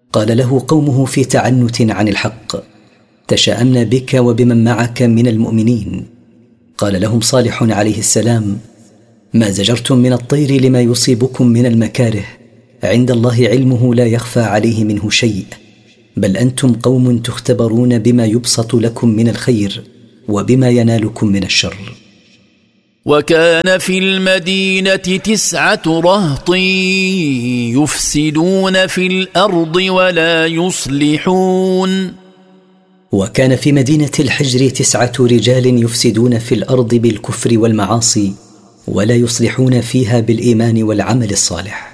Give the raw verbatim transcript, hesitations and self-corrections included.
قال له قومه في تعنت عن الحق: تشاءمنا بك وبمن معك من المؤمنين. قال لهم صالح عليه السلام: ما زجرتم من الطير لما يصيبكم من المكاره، عند الله علمه لا يخفى عليه منه شيء، بل أنتم قوم تختبرون بما يبسط لكم من الخير وبما ينالكم من الشر. وكان في المدينة تسعة رهط يفسدون في الأرض ولا يصلحون. وكان في مدينة الحجر تسعة رجال يفسدون في الأرض بالكفر والمعاصي، ولا يصلحون فيها بالإيمان والعمل الصالح.